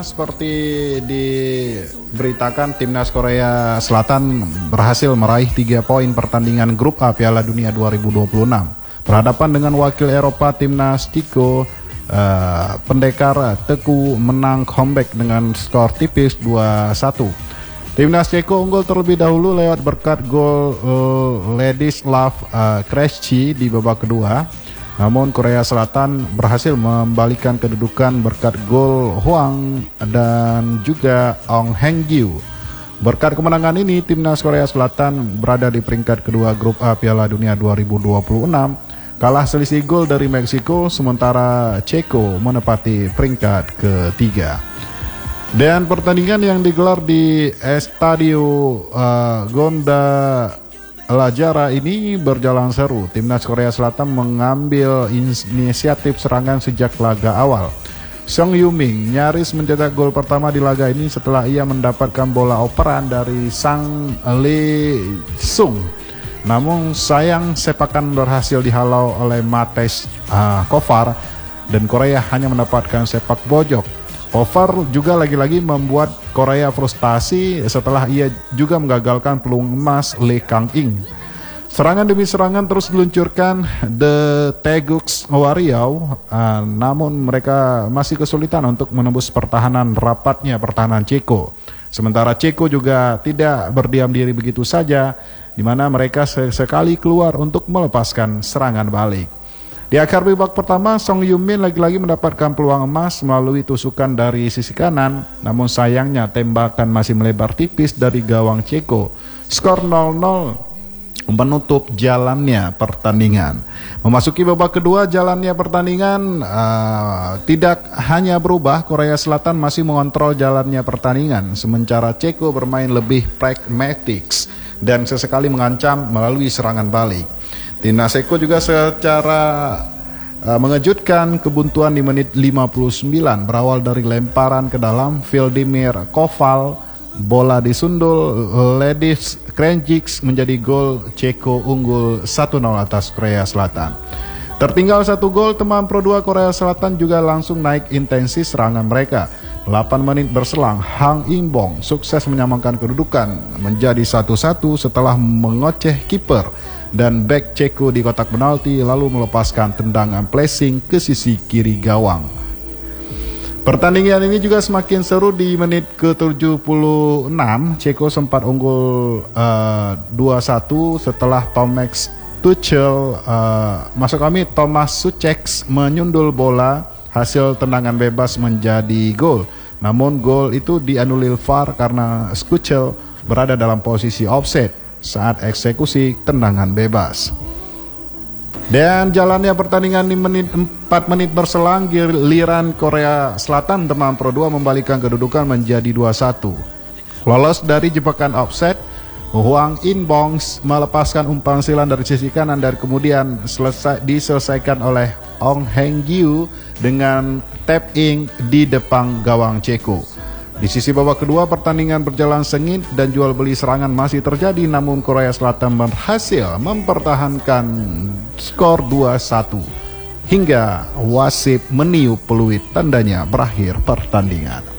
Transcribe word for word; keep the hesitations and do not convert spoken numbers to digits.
Seperti diberitakan, timnas Korea Selatan berhasil meraih tiga poin pertandingan grup A Piala Dunia dua ribu dua puluh enam. Berhadapan dengan wakil Eropa timnas Ceko, uh, pendekar Teku menang comeback dengan skor tipis dua satu. Timnas Ceko unggul terlebih dahulu lewat berkat gol uh, Ladislav uh, Krejci di babak kedua. Namun Korea Selatan berhasil membalikan kedudukan berkat gol Hwang dan juga Ong Heng-gyu. Berkat kemenangan ini, timnas Korea Selatan berada di peringkat kedua grup A Piala Dunia dua ribu dua puluh enam, kalah selisih gol dari Meksiko, sementara Ceko menepati peringkat ketiga. Dan pertandingan yang digelar di Estadio uh, Gonda Lajara ini berjalan seru. Timnas Korea Selatan mengambil inisiatif serangan sejak laga awal. Song Yu-min nyaris mencetak gol pertama di laga ini setelah ia mendapatkan bola operan dari Sang Lee Sung. Namun sayang sepakan berhasil dihalau oleh Matej uh, Kovar dan Korea hanya mendapatkan sepak pojok. Kovar juga lagi-lagi membuat Korea frustasi setelah ia juga menggagalkan peluang emas Lee Kang-in. Serangan demi serangan terus diluncurkan The Taeguk Warriors, uh, namun mereka masih kesulitan untuk menembus pertahanan rapatnya pertahanan Ceko. Sementara Ceko juga tidak berdiam diri begitu saja, di mana mereka sesekali keluar untuk melepaskan serangan balik. Di akhir babak pertama, Song Yu-min lagi-lagi mendapatkan peluang emas melalui tusukan dari sisi kanan, namun sayangnya tembakan masih melebar tipis dari gawang Ceko. Skor nol nol menutup jalannya pertandingan. Memasuki babak kedua, jalannya pertandingan uh, tidak hanya berubah, Korea Selatan masih mengontrol jalannya pertandingan, sementara Ceko bermain lebih pragmatik dan sesekali mengancam melalui serangan balik. Timnas Ceko juga secara uh, mengejutkan kebuntuan di menit lima puluh sembilan berawal dari lemparan ke dalam Vladimir Koval, bola disundul Ledis Krejci menjadi gol. Ceko unggul satu nol atas Korea Selatan. Tertinggal satu gol, teman Pro dua Korea Selatan juga langsung naik intensi serangan mereka. delapan menit berselang, Hang In-bong sukses menyamakan kedudukan menjadi satu satu setelah mengoceh kiper dan bek Ceko di kotak penalti lalu melepaskan tendangan placing ke sisi kiri gawang. Pertandingan ini juga semakin seru di menit ke tujuh puluh enam. Ceko sempat unggul uh, dua satu setelah Tomasz Tuchel uh, masuk kami Thomas Suchek menyundul bola, hasil tendangan bebas menjadi gol. Namun gol itu dianulir V A R karena Tuchel berada dalam posisi offset saat eksekusi tendangan bebas. Dan jalannya pertandingan di menit empat menit berselang, giliran Korea Selatan teman Pro dua membalikan kedudukan menjadi dua satu. Lolos dari jebakan offset, Hwang In-bong melepaskan umpan silang dari sisi kanan dan kemudian selesai diselesaikan oleh Ong Heng-gyu dengan tap in di depan gawang Ceko. Di sisi babak kedua, pertandingan berjalan sengit dan jual beli serangan masih terjadi, namun Korea Selatan berhasil mempertahankan skor dua satu hingga wasit meniup peluit tandanya berakhir pertandingan.